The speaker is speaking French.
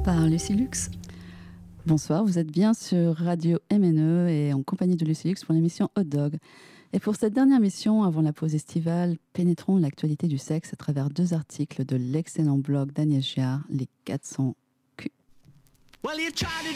par Lucie Lux. Bonsoir, vous êtes bien sur Radio MNE et en compagnie de Lucie Lux pour l'émission Hot Dog. Et pour cette dernière mission, avant la pause estivale, pénétrons l'actualité du sexe à travers 2 articles de l'excellent blog d'Agnès Giard, Les 400 Q. Well, you try to